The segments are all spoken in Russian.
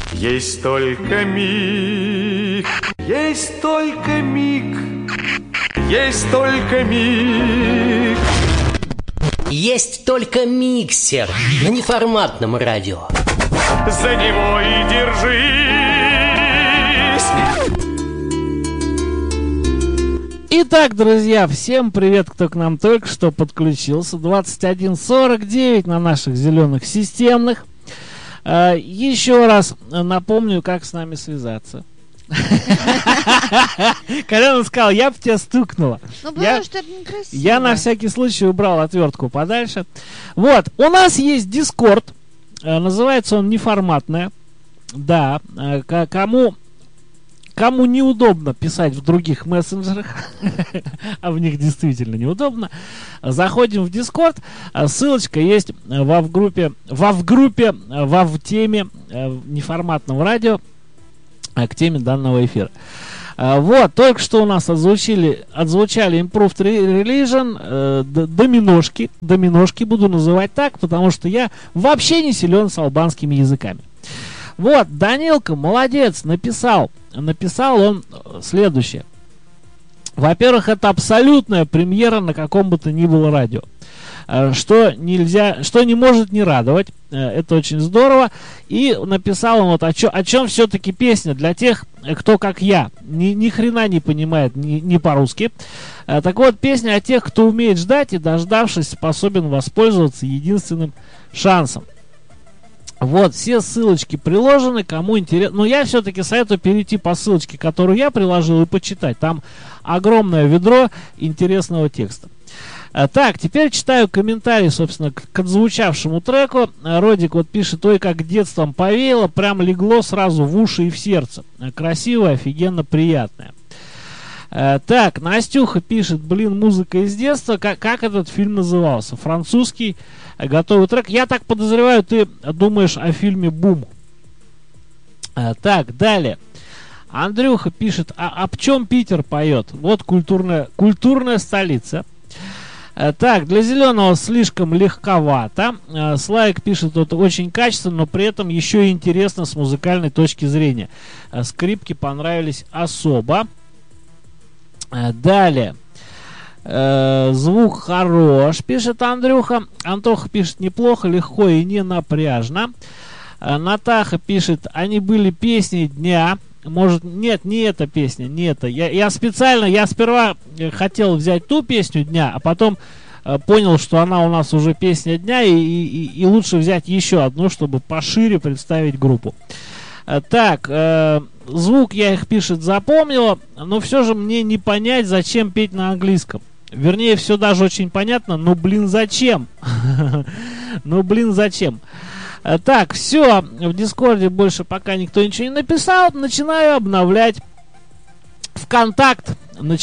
Есть только миг, есть только миг, есть только миг. Есть только миксер на неформатном радио. За него и держись. Итак, друзья, всем привет, кто к нам только что подключился. 21:49 на наших зеленых системных. Еще раз напомню, как с нами связаться. Когда он сказал, я бы тебя стукнула. Ну, потому что это некрасиво. Я на всякий случай убрал отвертку подальше. Вот, у нас есть Discord. Называется он «Неформатная». Да, кому неудобно писать в других мессенджерах, а в них действительно неудобно, заходим в Discord. Ссылочка есть в теме неформатного радио к теме данного эфира. Вот, только что у нас отзвучали Improved Religion, доминошки буду называть так, потому что я вообще не силен с албанскими языками. Вот, Данилка, молодец, написал он следующее. Во-первых, это абсолютная премьера на каком бы то ни было радио. Что не может не радовать. Это очень здорово. И написал он вот о чем все-таки песня для тех, кто, как я, ни хрена не понимает ни по-русски. Так вот, песня о тех, кто умеет ждать и, дождавшись, способен воспользоваться единственным шансом. Вот, все ссылочки приложены, кому интересно. Но я все-таки советую перейти по ссылочке, которую я приложил, и почитать. Там огромное ведро интересного текста. Так, теперь читаю комментарий, собственно, к отзвучавшему треку. Родик вот пишет: ой, как детством повеяло, прям легло сразу в уши и в сердце. Красивое, офигенно приятное. Так, Настюха пишет: блин, музыка из детства. Как этот фильм назывался? Французский готовый трек. Я так подозреваю, ты думаешь о фильме «Бум». Так, далее. Андрюха пишет: об чем Питер поет? Вот культурная столица. Так, для зеленого слишком легковато. Слайк пишет: вот очень качественно, но при этом еще и интересно с музыкальной точки зрения. Скрипки понравились особо. Далее. Звук хорош, пишет Андрюха. Антоха пишет: неплохо, легко и не напряжно. Натаха пишет: они были песни дня. Может, нет, не эта песня, не это. Я сперва хотел взять ту песню дня, а потом понял, что она у нас уже песня дня, и лучше взять еще одну, чтобы пошире представить группу. Так, звук я их, пишет, запомнила, но все же мне не понять, зачем петь на английском. Вернее, все даже очень понятно, но, блин, зачем? Зачем? Так, все, в Дискорде больше пока никто ничего не написал. Начинаю обновлять ВКонтакт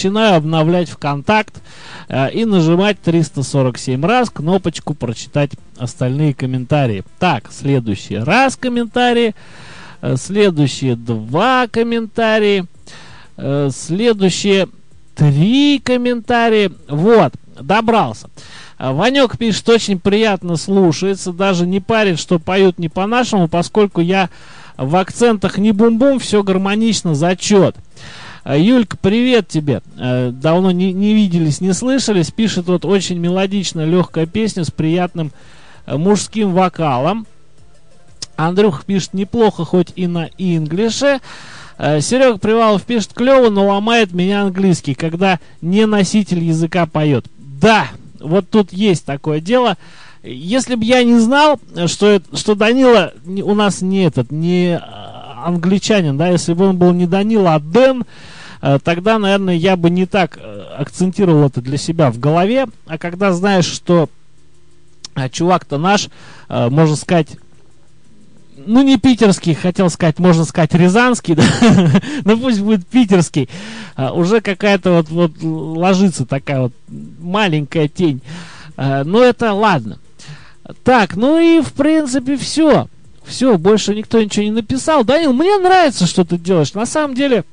и нажимать 347 раз кнопочку «Прочитать остальные комментарии». Так, следующий раз комментарии, следующие 2 комментария, следующие 3 комментария. Вот, добрался. Ванек пишет: очень приятно слушается, даже не парит, что поют не по-нашему, поскольку я в акцентах не бум-бум, все гармонично, зачет. Юлька, привет тебе. Давно не виделись, не слышались. Пишет: вот очень мелодичная, легкая песня с приятным мужским вокалом. Андрюх пишет: неплохо, хоть и на инглише. Серега Привалов пишет: клево, но ломает меня английский, когда не носитель языка поет. Да, вот тут есть такое дело. Если бы я не знал, что Данила у нас не англичанин, да, если бы он был не Данила, а Дэн, тогда, наверное, я бы не так акцентировал это для себя в голове. А когда знаешь, что чувак-то наш, можно сказать, ну не питерский, хотел сказать, можно сказать рязанский, да? Но пусть будет питерский, уже какая-то вот ложится такая вот маленькая тень. Но это ладно. Так, ну и в принципе все, больше никто ничего не написал. Данил, мне нравится, что ты делаешь. На самом деле,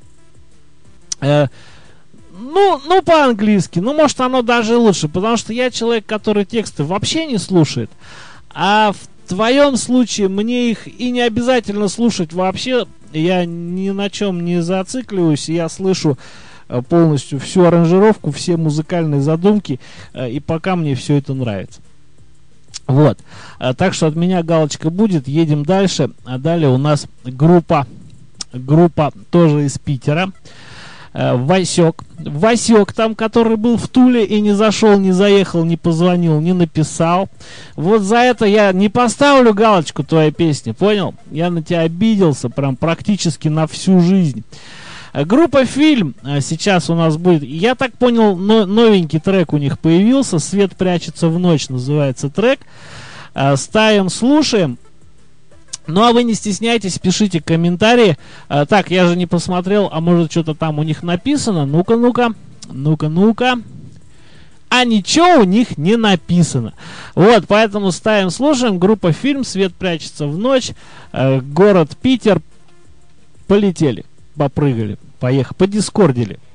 ну по-английски, ну может оно даже лучше, потому что я человек, который тексты вообще не слушает. А в твоем случае мне их и не обязательно слушать вообще. Я ни на чем не зацикливаюсь. Я слышу полностью всю аранжировку, все музыкальные задумки. И пока мне все это нравится. Вот. Так что от меня галочка будет. Едем дальше. А далее у нас группа тоже из Питера. Васек, там, который был в Туле и не зашел, не заехал, не позвонил, не написал. Вот за это я не поставлю галочку твоей песни, понял? Я на тебя обиделся прям практически на всю жизнь. Группа «Фильм» сейчас у нас будет. Я так понял, новенький трек у них появился. «Свет прячется в ночь» называется трек. Ставим, слушаем. Ну, а вы не стесняйтесь, пишите комментарии. Так, я же не посмотрел, а может что-то там у них написано. Ну-ка. А ничего у них не написано. Вот, поэтому ставим, слушаем. Группа «Фильм», «Свет прячется в ночь», город Питер. Полетели, попрыгали, поехали, подискордили.